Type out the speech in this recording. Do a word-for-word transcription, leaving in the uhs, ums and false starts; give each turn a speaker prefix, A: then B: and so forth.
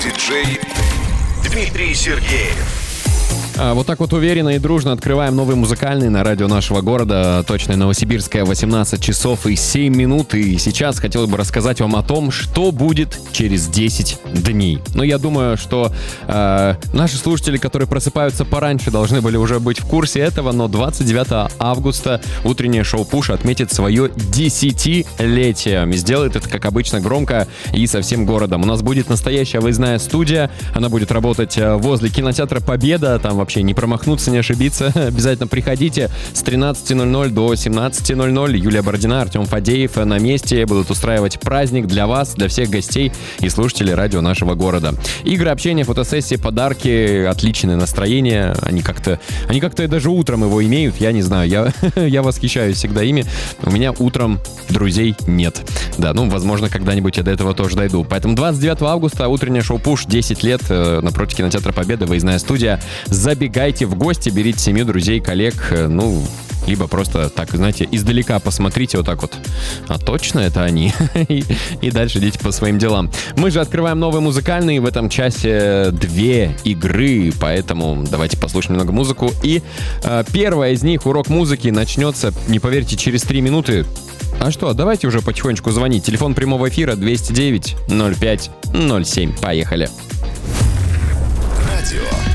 A: Диджей Дмитрий Сергеев.
B: А, вот так вот уверенно и дружно открываем новый музыкальный на радио нашего города. Точно Новосибирская, восемнадцать часов и семь минут. И сейчас хотел бы рассказать вам о том, что будет через десять дней. Но я думаю, что э, наши слушатели, которые просыпаются пораньше, должны были уже быть в курсе этого. Но двадцать девятого августа утреннее шоу «Пуш» отметит свое десятилетие. И сделает это, как обычно, громко и со всем городом. У нас будет настоящая выездная студия. Она будет работать возле кинотеатра «Победа». Там вообще не промахнуться, не ошибиться. Обязательно приходите с тринадцати ноль-ноль до семнадцати ноль-ноль. Юлия Бородина, Артем Фадеев на месте будут устраивать праздник для вас, для всех гостей и слушателей радио нашего города. Игры, общение, фотосессии, подарки, отличное настроение. Они как-то, они как-то даже утром его имеют, я не знаю. Я, я восхищаюсь всегда ими. У меня утром друзей нет. Да, ну, возможно, когда-нибудь я до этого тоже дойду. Поэтому двадцать девятого августа утреннее шоу «Пуш», десять лет, напротив кинотеатра «Победа», выездная студия. Забегайте в гости, берите семью, друзей, коллег, ну, либо просто так, знаете, издалека посмотрите вот так вот. А точно это они? и, и дальше идите по своим делам. Мы же открываем новый музыкальный. В этом часе две игры, поэтому давайте послушаем немного музыку. И э, первая из них, урок музыки, начнется, не поверьте, через три минуты. А что, давайте уже потихонечку звонить. Телефон прямого эфира двести девять ноль пять ноль семь. Поехали.
A: Радио